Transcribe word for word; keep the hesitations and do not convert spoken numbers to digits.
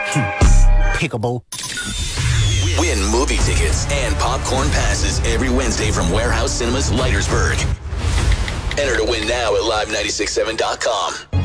Pickable. Win movie tickets and popcorn passes every Wednesday from Warehouse Cinemas, Leitersburg. Enter to win now at live nine six seven dot com.